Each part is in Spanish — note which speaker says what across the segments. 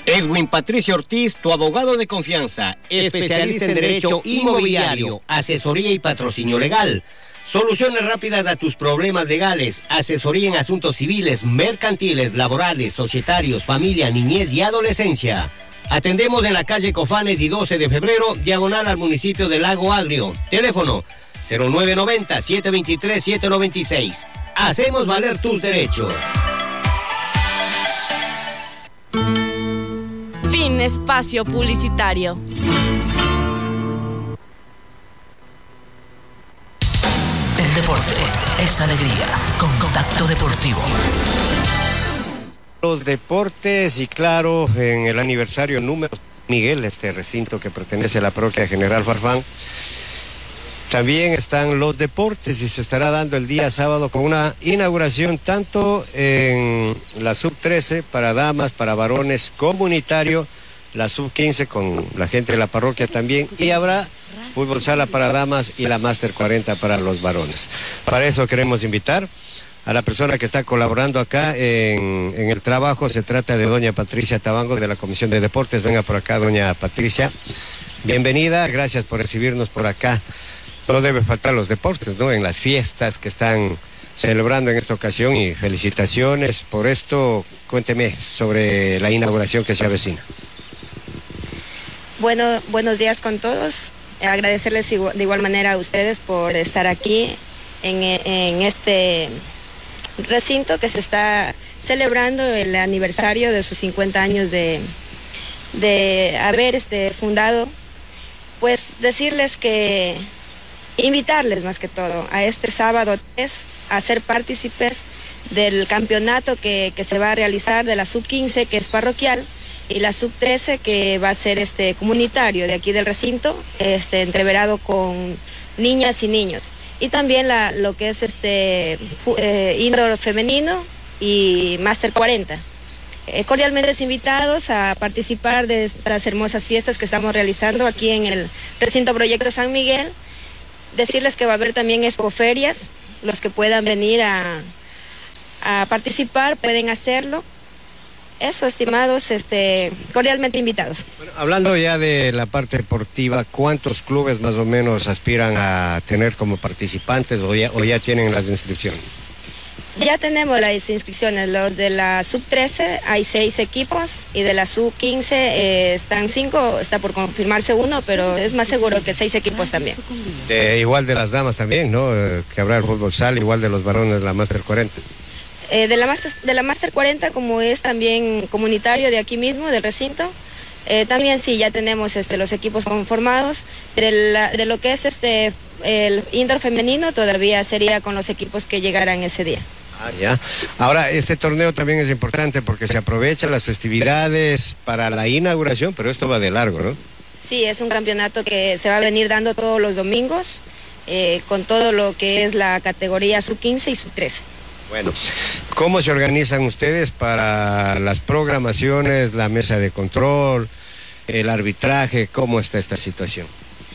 Speaker 1: Edwin Patricio Ortiz, tu abogado de confianza, especialista en derecho inmobiliario, asesoría y patrocinio legal. Soluciones rápidas a tus problemas legales, asesoría en asuntos civiles, mercantiles, laborales, societarios, familia, niñez y adolescencia. Atendemos en la calle Cofanes y 12 de febrero, diagonal al municipio de Lago Agrio. Teléfono 0990-723-796. Hacemos valer tus derechos.
Speaker 2: Fin espacio publicitario.
Speaker 3: El deporte es alegría. Contacto Deportivo.
Speaker 4: Los deportes y claro, en el aniversario número Miguel, este recinto que pertenece a la parroquia General Farfán, también están los deportes y se estará dando el día sábado con una inauguración tanto en la sub-13 para damas, para varones, comunitario, la sub-15 con la gente de la parroquia también, y habrá fútbol sala para damas y la Máster 40 para los varones. Para eso queremos invitar a la persona que está colaborando acá en el trabajo. Se trata de doña Patricia Tabango de la Comisión de Deportes. Venga por acá, doña Patricia. Bienvenida, gracias por recibirnos por acá. No debe faltar los deportes, ¿no? En las fiestas que están celebrando en esta ocasión, y felicitaciones por esto. Cuénteme sobre la inauguración que se avecina.
Speaker 5: Bueno, buenos días con todos. Agradecerles de igual manera a ustedes por estar aquí en este recinto que se está celebrando el aniversario de sus 50 años de haber fundado. Pues decirles que invitarles más que todo a este sábado 3 a ser partícipes del campeonato que se va a realizar de la sub-15, que es parroquial, y la sub-13, que va a ser comunitario de aquí del recinto, entreverado con niñas y niños. Y también lo que es indoor femenino y Máster 40. Cordialmente invitados a participar de estas hermosas fiestas que estamos realizando aquí en el recinto Proyecto San Miguel. Decirles que va a haber también expoferias. Los que puedan venir a participar pueden hacerlo. Eso, estimados, cordialmente invitados.
Speaker 4: Bueno, hablando ya de la parte deportiva, ¿cuántos clubes más o menos aspiran a tener como participantes o ya tienen las inscripciones?
Speaker 5: Ya tenemos las inscripciones. Los de la sub-13 hay 6 equipos y de la sub-15 están 5, está por confirmarse 1, pero es más seguro que 6 equipos también.
Speaker 4: Igual de las damas también, ¿no? Que habrá el fútbol sala, igual de los varones de la Máster 40.
Speaker 5: De la Máster 40, como es también comunitario de aquí mismo, del recinto, también sí, ya tenemos los equipos conformados. De lo que es el indoor femenino, todavía sería con los equipos que llegaran ese día.
Speaker 4: Ah, ya. Ahora, este torneo también es importante porque se aprovechan las festividades para la inauguración, pero esto va de largo, ¿no?
Speaker 5: Sí, es un campeonato que se va a venir dando todos los domingos, con todo lo que es la categoría sub-15 y sub-13.
Speaker 4: Bueno, ¿cómo se organizan ustedes para las programaciones, la mesa de control, el arbitraje? ¿Cómo está esta situación?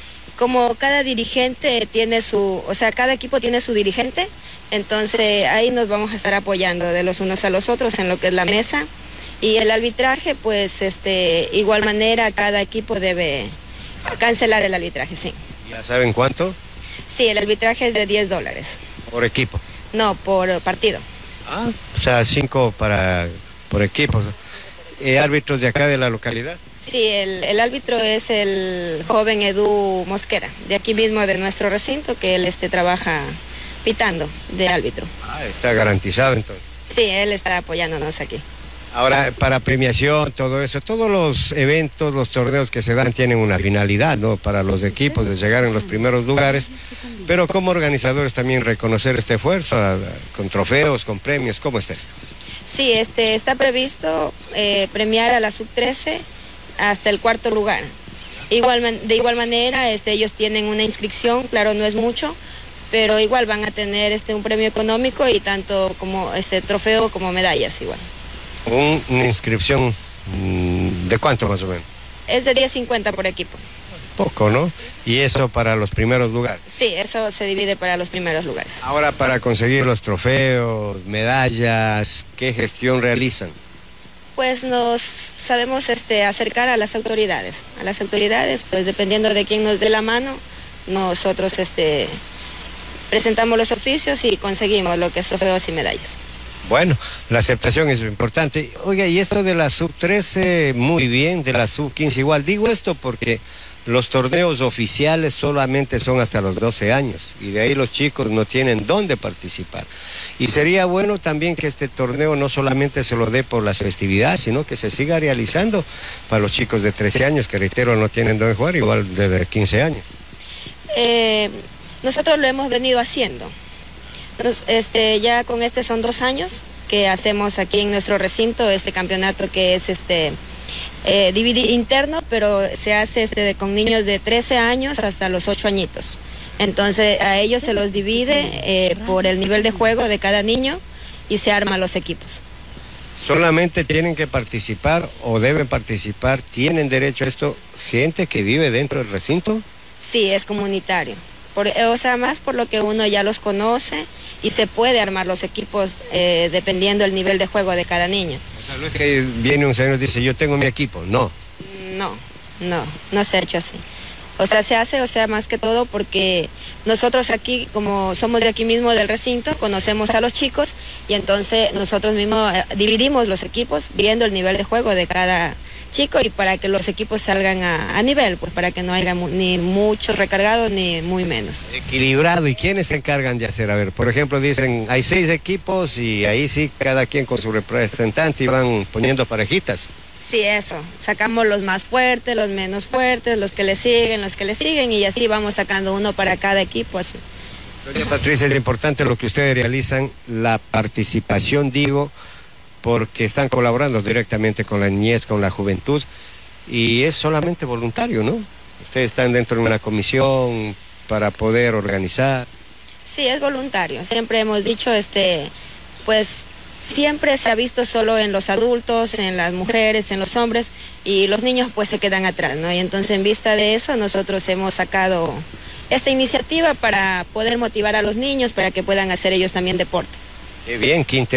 Speaker 5: Como cada dirigente tiene cada equipo tiene su dirigente, entonces ahí nos vamos a estar apoyando de los unos a los otros en lo que es la mesa. Y el arbitraje, pues, igual manera, cada equipo debe cancelar el arbitraje, sí.
Speaker 4: ¿Ya saben cuánto?
Speaker 5: Sí, el arbitraje es de $10.
Speaker 4: ¿Por equipo?
Speaker 5: No, por partido.
Speaker 4: Ah, o sea, 5 por equipo. ¿Árbitros de acá de la localidad?
Speaker 5: Sí, el árbitro es el joven Edu Mosquera, de aquí mismo de nuestro recinto, que él trabaja pitando de árbitro.
Speaker 4: Ah, está garantizado entonces.
Speaker 5: Sí, él está apoyándonos aquí.
Speaker 4: Ahora, para premiación, todo eso, todos los eventos, los torneos que se dan tienen una finalidad, ¿no? Para los equipos de llegar en los primeros lugares, pero como organizadores también reconocer este esfuerzo con trofeos, con premios. ¿Cómo está esto?
Speaker 5: Sí, está previsto premiar a la sub-13 hasta el 4º lugar. De igual manera, ellos tienen una inscripción, claro, no es mucho, pero igual van a tener un premio económico y tanto como trofeo como medallas igual.
Speaker 4: Una inscripción ¿de cuánto más o menos?
Speaker 5: Es de $10.50 por equipo.
Speaker 4: Poco, ¿no? ¿Y eso para los primeros lugares?
Speaker 5: Sí, eso se divide para los primeros lugares.
Speaker 4: Ahora, para conseguir los trofeos, medallas, ¿qué gestión realizan?
Speaker 5: Pues nos sabemos acercar a las autoridades. A las autoridades, pues dependiendo de quién nos dé la mano, nosotros presentamos los oficios y conseguimos lo que es trofeos y medallas.
Speaker 4: Bueno, la aceptación es importante. Oiga, y esto de la sub-13, muy bien, de la sub-15 igual. Digo esto porque los torneos oficiales solamente son hasta los 12 años y de ahí los chicos no tienen dónde participar. Y sería bueno también que este torneo no solamente se lo dé por las festividades, sino que se siga realizando para los chicos de 13 años, que reitero, no tienen dónde jugar, igual de 15 años.
Speaker 5: Nosotros lo hemos venido haciendo. Ya con son 2 años que hacemos aquí en nuestro recinto este campeonato que es interno, pero se hace con niños de 13 años hasta los 8 añitos. Entonces a ellos se los divide por el nivel de juego de cada niño y se arman los equipos.
Speaker 4: ¿Solamente tienen que participar o deben participar, tienen derecho a esto, gente que vive dentro del recinto?
Speaker 5: Sí, es comunitario. Más por lo que uno ya los conoce y se puede armar los equipos dependiendo del nivel de juego de cada niño.
Speaker 4: O sea, no es que viene un señor y dice, yo tengo mi equipo, no.
Speaker 5: No se ha hecho así. O sea, se hace, más que todo porque nosotros aquí, como somos de aquí mismo del recinto, conocemos a los chicos y entonces nosotros mismos dividimos los equipos viendo el nivel de juego de cada chico y para que los equipos salgan a nivel, pues para que no haya ni muchos recargados ni muy menos.
Speaker 4: Equilibrado. ¿Y quiénes se encargan de hacer? A ver, por ejemplo, dicen, hay 6 equipos y ahí sí, cada quien con su representante y van poniendo parejitas.
Speaker 5: Sí, eso. Sacamos los más fuertes, los menos fuertes, los que le siguen y así vamos sacando uno para cada equipo, así.
Speaker 4: Doña Patricia, es importante lo que ustedes realizan, la participación, digo, porque están colaborando directamente con la niñez, con la juventud, y es solamente voluntario, ¿no? Ustedes están dentro de una comisión para poder organizar.
Speaker 5: Sí, es voluntario. Siempre hemos dicho, pues siempre se ha visto solo en los adultos, en las mujeres, en los hombres, y los niños pues se quedan atrás, ¿no? Y entonces en vista de eso nosotros hemos sacado esta iniciativa para poder motivar a los niños para que puedan hacer ellos también deporte.
Speaker 4: Qué bien, qué interesante.